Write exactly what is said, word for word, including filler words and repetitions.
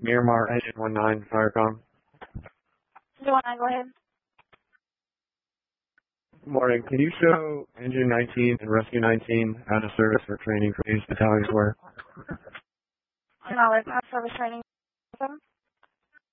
Miramar Engine one nine, Firecom. You want to go ahead? Morning. Can you show Engine nineteen and Rescue nineteen out of service for training for these battalions where? No, it's not service training.